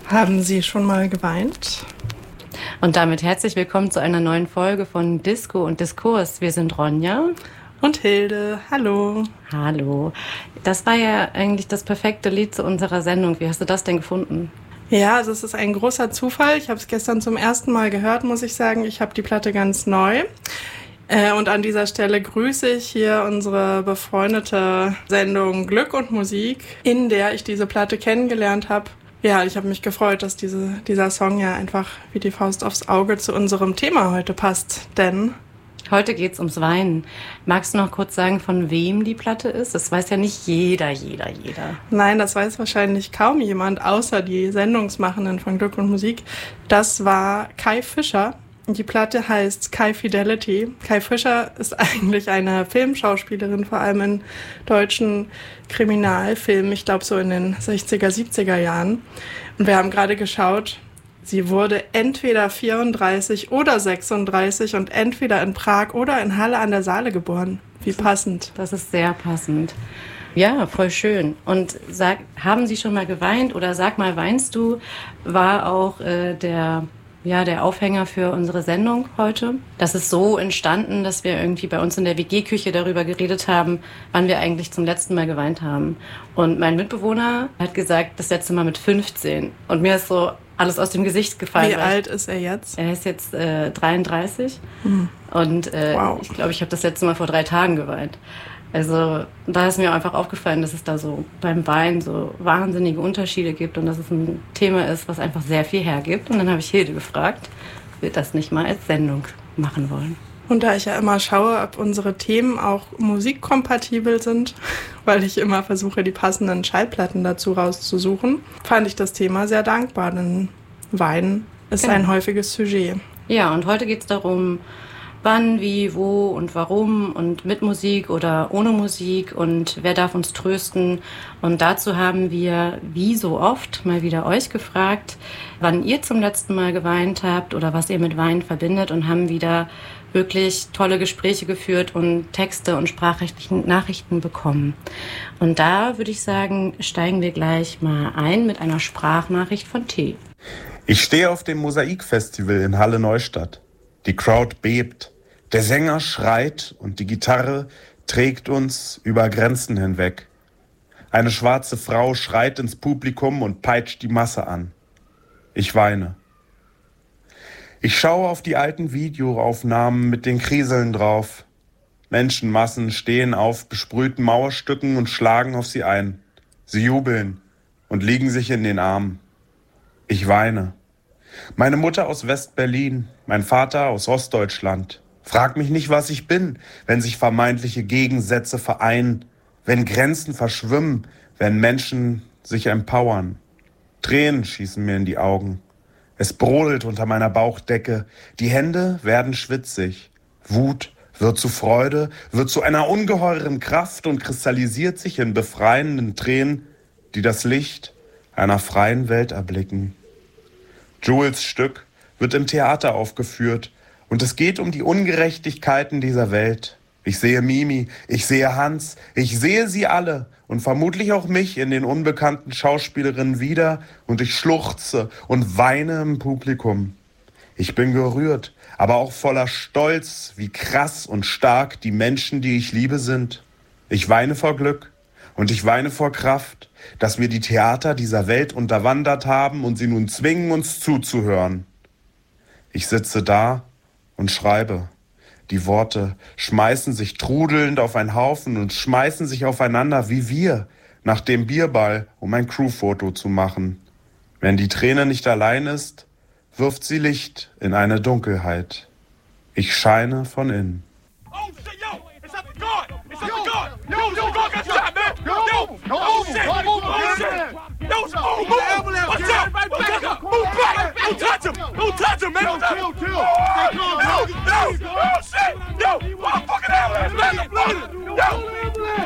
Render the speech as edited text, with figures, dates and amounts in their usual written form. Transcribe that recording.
Haben Sie schon mal geweint? Und damit herzlich willkommen zu einer neuen Folge von Disco und Diskurs. Wir sind Ronja und Hilde. Hallo. Hallo. Das war ja eigentlich das perfekte Lied zu unserer Sendung. Wie hast du das denn gefunden? Ja, also es ist ein großer Zufall. Ich habe es gestern zum ersten Mal gehört, muss ich sagen. Ich habe die Platte ganz neu. Und an dieser Stelle grüße ich hier unsere befreundete Sendung Glück und Musik, in der ich diese Platte kennengelernt habe. Ja, ich habe mich gefreut, dass dieser Song ja einfach wie die Faust aufs Auge zu unserem Thema heute passt. Denn heute geht's ums Weinen. Magst du noch kurz sagen, von wem die Platte ist? Das weiß ja nicht jeder. Nein, das weiß wahrscheinlich kaum jemand, außer die Sendungsmachenden von Glück und Musik. Das war Kai Fischer. Die Platte heißt Sky Fidelity. Kai Fischer ist eigentlich eine Filmschauspielerin, vor allem in deutschen Kriminalfilmen, ich glaube so in den 60er, 70er Jahren. Und wir haben gerade geschaut, sie wurde entweder 34 oder 36 und entweder in Prag oder in Halle an der Saale geboren. Wie passend. Das ist sehr passend. Ja, voll schön. Und haben Sie schon mal geweint oder sag mal, weinst du, war auch der Aufhänger für unsere Sendung heute. Das ist so entstanden, dass wir irgendwie bei uns in der WG-Küche darüber geredet haben, wann wir eigentlich zum letzten Mal geweint haben. Und mein Mitbewohner hat gesagt, das letzte Mal mit 15. Und mir ist so alles aus dem Gesicht gefallen. Wie alt ist er jetzt? Er ist jetzt 33. Und wow. Ich glaube, ich habe das letzte Mal vor 3 Tagen geweint. Also da ist mir einfach aufgefallen, dass es da so beim Weinen so wahnsinnige Unterschiede gibt und dass es ein Thema ist, was einfach sehr viel hergibt. Und dann habe ich Hilde gefragt, ob wir das nicht mal als Sendung machen wollen. Und da ich ja immer schaue, ob unsere Themen auch musikkompatibel sind, weil ich immer versuche, die passenden Schallplatten dazu rauszusuchen, fand ich das Thema sehr dankbar, denn Weinen ist ein häufiges Sujet. Ja, und heute geht es darum, wann, wie, wo und warum und mit Musik oder ohne Musik und wer darf uns trösten. Und dazu haben wir, wie so oft, mal wieder euch gefragt, wann ihr zum letzten Mal geweint habt oder was ihr mit Weinen verbindet und haben wieder wirklich tolle Gespräche geführt und Texte und Sprachnachrichten bekommen. Und da würde ich sagen, steigen wir gleich mal ein mit einer Sprachnachricht von T. Ich stehe auf dem Mosaikfestival in Halle-Neustadt. Die Crowd bebt, der Sänger schreit und die Gitarre trägt uns über Grenzen hinweg. Eine schwarze Frau schreit ins Publikum und peitscht die Masse an. Ich weine. Ich schaue auf die alten Videoaufnahmen mit den Kriseln drauf. Menschenmassen stehen auf besprühten Mauerstücken und schlagen auf sie ein. Sie jubeln und liegen sich in den Armen. Ich weine. Meine Mutter aus West-Berlin, mein Vater aus Ostdeutschland. Frag mich nicht, was ich bin, wenn sich vermeintliche Gegensätze vereinen, wenn Grenzen verschwimmen, wenn Menschen sich empowern. Tränen schießen mir in die Augen. Es brodelt unter meiner Bauchdecke. Die Hände werden schwitzig. Wut wird zu Freude, wird zu einer ungeheuren Kraft und kristallisiert sich in befreienden Tränen, die das Licht einer freien Welt erblicken. Jules Stück wird im Theater aufgeführt und es geht um die Ungerechtigkeiten dieser Welt. Ich sehe Mimi, ich sehe Hans, ich sehe sie alle und vermutlich auch mich in den unbekannten Schauspielerinnen wieder und ich schluchze und weine im Publikum. Ich bin gerührt, aber auch voller Stolz, wie krass und stark die Menschen, die ich liebe, sind. Ich weine vor Glück und ich weine vor Kraft, dass wir die Theater dieser Welt unterwandert haben und sie nun zwingen, uns zuzuhören. Ich sitze da und schreibe. Die Worte schmeißen sich trudelnd auf einen Haufen und schmeißen sich aufeinander wie wir nach dem Bierball, um ein Crewfoto zu machen. Wenn die Träne nicht allein ist, wirft sie Licht in eine Dunkelheit. Ich scheine von innen. Oh shit, yo! It's up the guard! It's up the guard! Yo, guard got shot, man! Yo! Oh shit! Oh shit! Yo, move! What's up? Move back! Don't touch him! Don't touch him, man! Chill! Oh shit! Yo! Fucking ambulance, man! Yo!